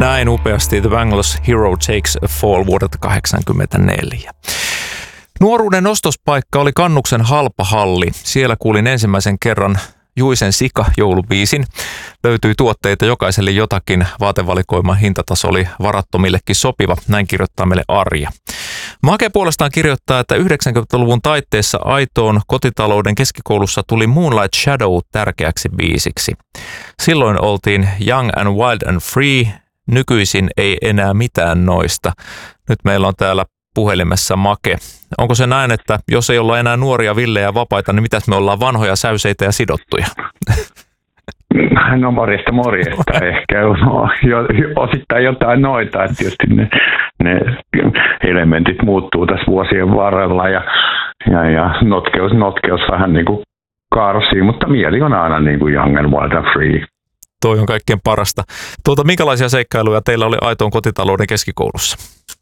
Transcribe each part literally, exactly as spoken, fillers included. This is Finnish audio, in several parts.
Näin upeasti The Bangles Hero Takes a Fall vuodelta kahdeksankymmentäneljä. Nuoruuden ostospaikka oli Kannuksen Halpahalli. Siellä kuulin ensimmäisen kerran Juisen Sika-joulubiisin. Löytyi tuotteita jokaiselle jotakin. Vaatevalikoiman hintataso oli varattomillekin sopiva. Näin kirjoittaa meille Arja. Make puolestaan kirjoittaa, että yhdeksänkymmentäluvun taitteessa aitoon kotitalouden keskikoulussa tuli Moonlight Shadow tärkeäksi biisiksi. Silloin oltiin young and wild and free. Nykyisin ei enää mitään noista. Nyt meillä on täällä puhelimessa Make. Onko se näin, että jos ei olla enää nuoria, villejä ja vapaita, niin mitäs me ollaan, vanhoja, säyseitä ja sidottuja? No morjesta morjesta ehkä. No, jo, osittain jotain noita, että tietysti ne, ne elementit muuttuu tässä vuosien varrella ja, ja, ja notkeus, notkeus vähän niin kuin karsii, mutta mieli on aina niin kuin young and wild and free. Toi on kaikkein parasta. Tuota, minkälaisia seikkailuja teillä oli aitoon kotitalouden keskikoulussa?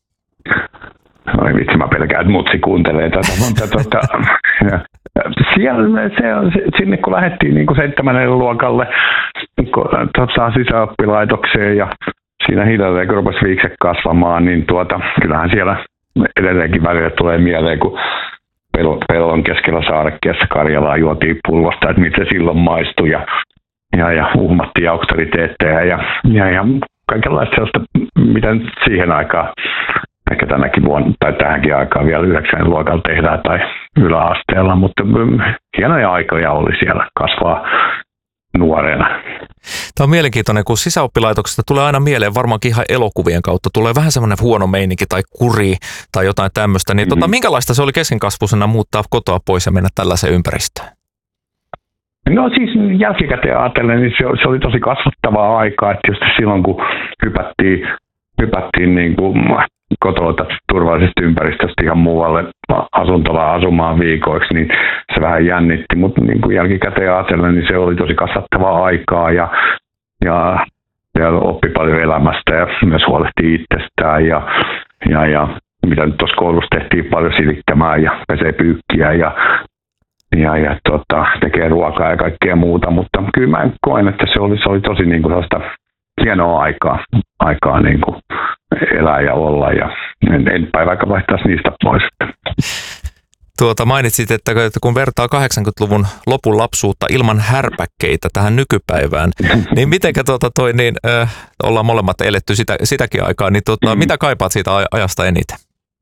Oi vitsi, mä pelkään, että mutsi kuuntelee tätä, mutta tuota, siellä se on, sinne kun lähdettiin niin kuin seitsemännelle luokalle tuota, sisäoppilaitokseen ja siinä hiljalleen kun rupesi viikset kasvamaan, niin tuota, kyllähän siellä edelleenkin välillä tulee mieleen, kun pellon keskellä saarekkeessa Karjalaa juotiin pullosta, että miten silloin maistui ja, ja, ja uhmattiin auktoriteetteja ja, ja, ja kaikenlaista sellaista, mitä nyt siihen aikaan ehkä tänäkin vuonna tai tähänkin aikaan vielä yhdeksännen luokalla tehdään tai yläasteella, mutta hienoja aikoja oli siellä kasvaa nuorena. Tämä on mielenkiintoinen, kun sisäoppilaitoksesta tulee aina mieleen varmaankin ihan elokuvien kautta. Tulee vähän semmoinen huono meininki tai kuri tai jotain tämmöistä. Niin mm-hmm. tota, minkälaista se oli keskenkasvuisena muuttaa kotoa pois ja mennä tällaiseen ympäristöön? No siis jälkikäteen ajatellen, niin se, se oli tosi kasvattavaa aikaa, että just silloin kun hypättiin, hypättiin niin kuin kotolta turvallisesta ympäristöstä ihan muualle asuntolaan asumaan viikoiksi, niin se vähän jännitti, mutta niin kuin jälkikäteen ajatellen, niin se oli tosi kasvattavaa aikaa ja, ja, ja oppi paljon elämästä ja myös huolehtii itsestään ja, ja, ja mitä nyt tuossa koulussa tehtiin paljon silittämään ja pesee pyykkiä ja, ja, ja tota, tekee ruokaa ja kaikkea muuta, mutta kyllä mä koen, että se oli, se oli tosi niin kuin sellaista hienoa aikaa, aikaa niin kuin elää ja olla ja en, en päivä vaihtaisi niistä pois. Tuota, mainitsit, että kun vertaa kahdeksankymmentäluvun lopun lapsuutta ilman härpäkkeitä tähän nykypäivään, niin mitenkä tuota toi, niin äh, ollaan molemmat eletty sitä, sitäkin aikaa, niin tuota, mm. mitä kaipaat siitä ajasta eniten?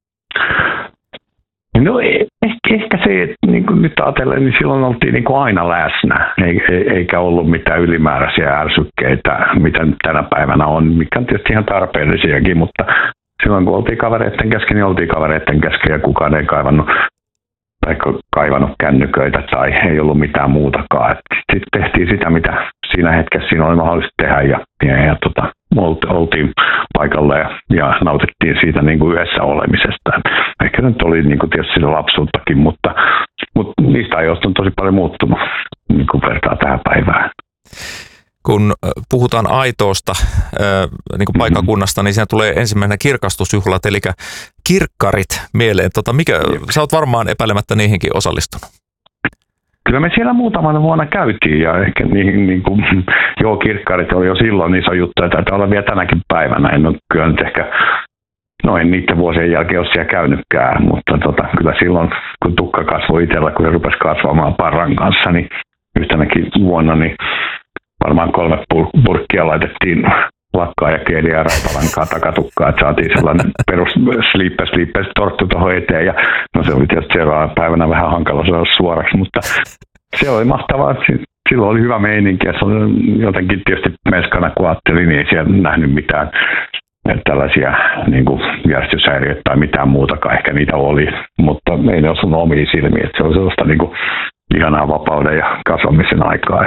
No ehkä, ehkä se, että niin kuin nyt ajatellen, niin silloin oltiin niin kuin aina läsnä, eikä ollut mitään ylimääräisiä ärsykkeitä, mitä nyt tänä päivänä on, mikä on tietysti ihan tarpeellisiakin, mutta silloin kun oltiin kavereiden kesken, niin oltiin kavereiden kesken ja kukaan ei kaivannut, tai kaivannut kännyköitä tai ei ollut mitään muutakaan. Sitten tehtiin sitä, mitä siinä hetkessä siinä oli mahdollista tehdä ja, ja, ja tota, oltiin paikalle ja, ja nautittiin siitä niin kuin yhdessä olemisesta. Ehkä nyt oli niin kuin tietysti sitä lapsuuttakin, mutta, mutta niistä ajoista on tosi paljon muuttunut, niin kuin vertaa tähän päivään. Kun puhutaan Aitoosta, niin kuin paikkakunnasta, niin siinä tulee ensimmäisenä kirkastusjuhlat, eli kirkkarit mieleen. Tota, mikä, sä oot varmaan epäilemättä niihinkin osallistunut. Kyllä me siellä muutamana vuonna käytiin ja ehkä niin, niin kuin, joo, kirkkarit oli jo silloin iso juttu ja taitaa olla vielä tänäkin päivänä. En ole kyllä nyt ehkä, no en niiden vuosien jälkeen ole siellä käynytkään, mutta tota, kyllä silloin kun tukka kasvoi itsellä, kun se rupesi kasvamaan parran kanssa, niin yhtenäkin vuonna niin varmaan kolme purkkia laitettiin lakkaa ja keeliä ja rautalankaa takatukkaa, että saatiin sellainen perus sliippe sliippe torttu tuohon eteen. Ja no se oli tietysti seuraavana päivänä vähän hankala saada suoraksi, mutta se oli mahtavaa. Silloin oli hyvä meininki ja se oli jotenkin tietysti meskana kun ajattelin, niin ei siellä nähnyt mitään tällaisia niin kuin järjestyshäiriöitä tai mitään muutakaan. Ehkä niitä oli, mutta ei ne osunut omiin silmiin. Että se oli sellaista niin kuin ihanaa vapauden ja kasvamisen aikaa.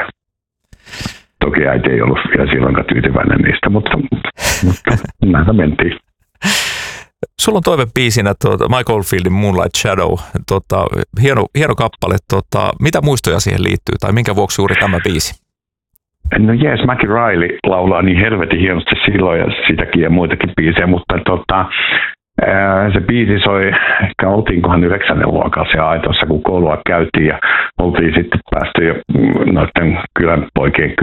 Toki äiti ei ollut vielä silloinkaan tyytyväinen niistä, mutta, mutta näitä mentiin. Sulla on toivebiisinä tuota, Mike Oldfieldin Moonlight Shadow. Tuota, hieno, hieno kappale. Tuota, mitä muistoja siihen liittyy tai minkä vuoksi juuri tämä biisi? No jees, Mackie Riley laulaa niin helvetin hienosti silloin ja sitäkin ja muitakin biisejä, mutta tota, se biisi soi, ehkä oltiinkohan yhdeksännen luokalla siellä Aitossa, kun koulua käytiin ja oltiin sitten päästy jo noiden kylän poikien